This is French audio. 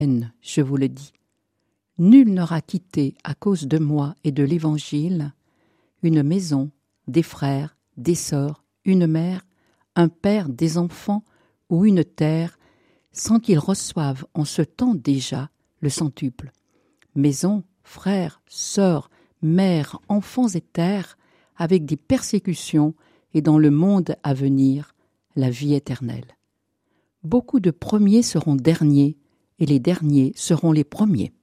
Je vous le dis. Nul n'aura quitté à cause de moi et de l'Évangile une maison, des frères, des sœurs, une mère, un père, des enfants ou une terre, sans qu'il reçoive en ce temps déjà le centuple. Maison, frères, sœurs, mères, enfants et terres, avec des persécutions et dans le monde à venir, la vie éternelle. Beaucoup de premiers seront derniers et les derniers seront les premiers.